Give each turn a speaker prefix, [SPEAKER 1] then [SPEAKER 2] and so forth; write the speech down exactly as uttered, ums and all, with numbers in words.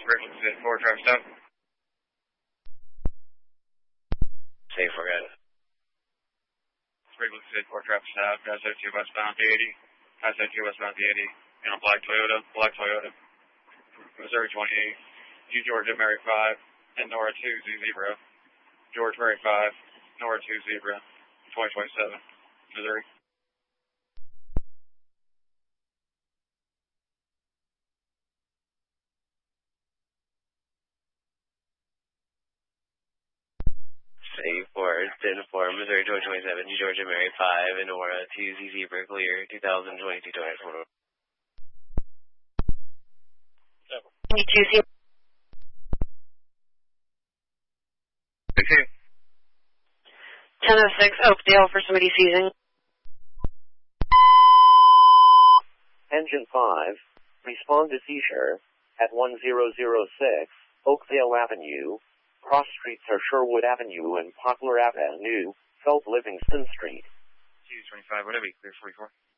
[SPEAKER 1] Brake Lucid four, traffic stop.
[SPEAKER 2] Say four, guys.
[SPEAKER 1] Brake Lucid four, traffic stop. I seventy-two westbound D eighty. I seventy-two westbound D eighty. In a black Toyota. Black Toyota. Missouri twenty-eight. G Georgia Mary five. And Nora two Z zebra. George Mary five. Nora two zebra. twenty twenty-seven. Missouri.
[SPEAKER 2] Say four, ten four, Missouri twenty twenty-seven, G Georgia Mary five, and Nora two Z zebra clear, two thousand twenty-two twenty-four.
[SPEAKER 3] twenty-two zebra. ten oh six Oakdale for somebody seizing.
[SPEAKER 4] Engine five, respond to seizure at one zero zero six Oakdale Avenue. Cross streets are Sherwood Avenue and Poplar Avenue, South Livingston Street.
[SPEAKER 1] G twenty-five, whatever, clear forty-four.